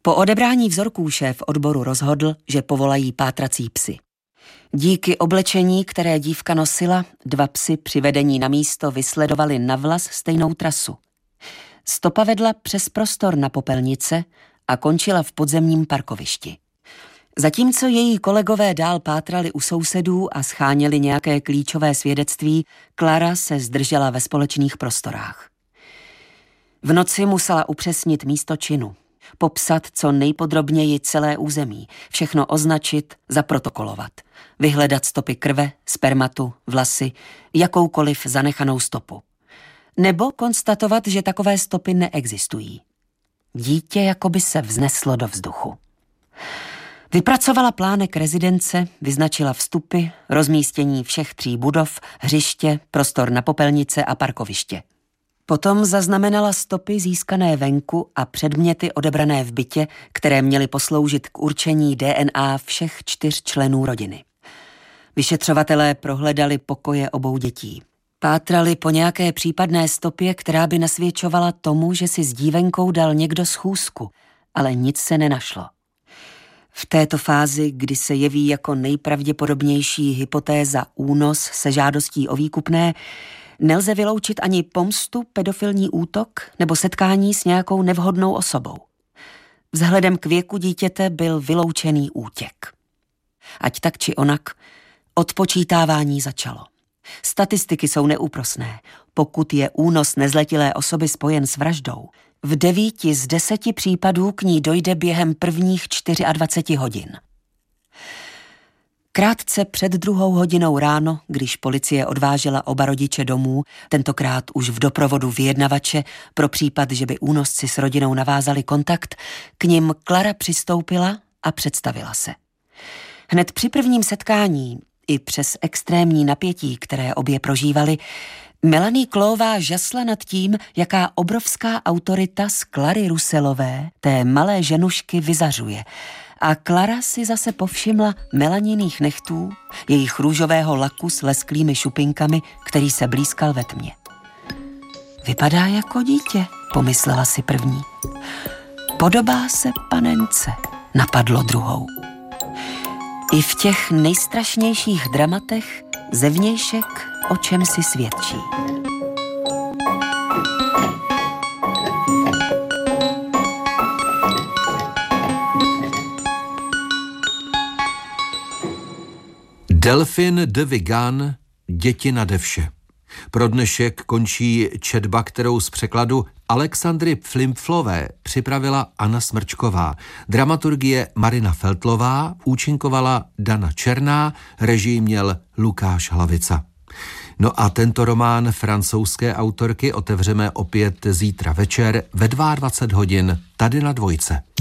Po odebrání vzorků šéf odboru rozhodl, že povolají pátrací psy. Díky oblečení, které dívka nosila, 2 psi přivedení na místo vysledovali navlas stejnou trasu. Stopa vedla přes prostor na popelnice a končila v podzemním parkovišti. Zatímco její kolegové dál pátrali u sousedů a scháněli nějaké klíčové svědectví, Clara se zdržela ve společných prostorách. V noci musela upřesnit místo činu, popsat co nejpodrobněji celé území, všechno označit, zaprotokolovat, vyhledat stopy krve, spermatu, vlasy, jakoukoliv zanechanou stopu. Nebo konstatovat, že takové stopy neexistují. Dítě jakoby se vzneslo do vzduchu. Vypracovala plánek rezidence, vyznačila vstupy, rozmístění všech 3 budov, hřiště, prostor na popelnice a parkoviště. Potom zaznamenala stopy získané venku a předměty odebrané v bytě, které měly posloužit k určení DNA všech 4 členů rodiny. Vyšetřovatelé prohledali pokoje obou dětí. Pátrali po nějaké případné stopě, která by nasvědčovala tomu, že si s dívenkou dal někdo schůzku, ale nic se nenašlo. V této fázi, kdy se jeví jako nejpravděpodobnější hypotéza únos se žádostí o výkupné, nelze vyloučit ani pomstu, pedofilní útok nebo setkání s nějakou nevhodnou osobou. Vzhledem k věku dítěte byl vyloučený útěk. Ať tak či onak, odpočítávání začalo. Statistiky jsou neúprosné. Pokud je únos nezletilé osoby spojen s vraždou, v 9 z 10 případů k ní dojde během prvních 24 hodin. Krátce před 2 hodinou ráno, když policie odvážela oba rodiče domů, tentokrát už v doprovodu vyjednavače, pro případ, že by únosci s rodinou navázali kontakt, k nim Clara přistoupila a představila se. Hned při prvním setkání, i přes extrémní napětí, které obě prožívali, Melanie Cloová žasla nad tím, jaká obrovská autorita z Clary Russellové, té malé ženušky, vyzařuje. A Clara si zase povšimla Melaniných nechtů, jejich růžového laku s lesklými šupinkami, který se blýskal ve tmě. Vypadá jako dítě, pomyslela si první. Podobá se panence, napadlo druhou. I v těch nejstrašnějších dramatech zevnějšek o čem si svědčí. Delphine de Vigan, Děti nade vše. Pro dnešek končí četba, kterou z překladu Alexandry Flimflové připravila Anna Smrčková. Dramaturgie Marina Feltlová, účinkovala Dana Černá, režii měl Lukáš Hlavica. No a tento román francouzské autorky otevřeme opět zítra večer ve 22 hodin tady na Dvojce.